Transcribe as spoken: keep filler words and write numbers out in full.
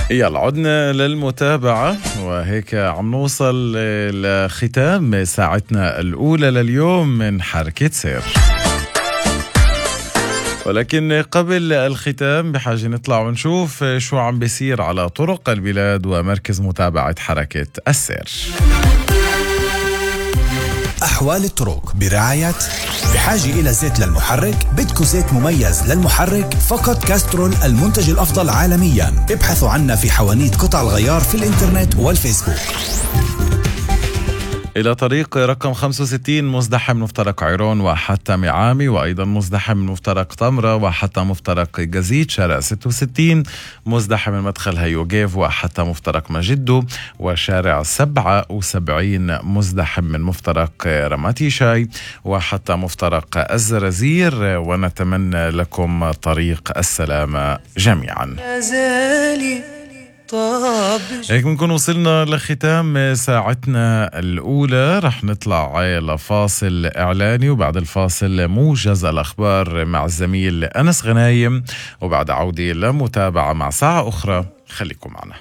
يلا عدنا للمتابعة، وهيك عم نوصل لختام ساعتنا الأولى لليوم من حركة سير. ولكن قبل الختام بحاجة نطلع ونشوف شو عم بيصير على طرق البلاد ومركز متابعة حركة السير. أحوال الطرق برعاية بحاجة إلى زيت للمحرك؟ بدكو زيت مميز للمحرك؟ فقط كاسترول المنتج الأفضل عالميا. ابحثوا عنا في حوانيت قطع الغيار في الإنترنت والفيسبوك. إلى طريق رقم خمسة وستين مزدحم مفترق عيرون وحتى معامي، وأيضا مزدحم مفترق تمرة وحتى مفترق جزيت. شارع ستة وستين مزدحم المدخل هيوغيف وحتى مفترق مجدو، وشارع سبعة وسبعين مزدحم من مفترق رماتي شاي وحتى مفترق الزرازير. ونتمنى لكم طريق السلامة جميعا. هيك بنكون وصلنا لختام ساعتنا الأولى. رح نطلع لفاصل إعلاني، وبعد الفاصل موجز الأخبار مع الزميل أنس غنايم، وبعد عودة لمتابعة مع ساعة أخرى. خليكم معنا.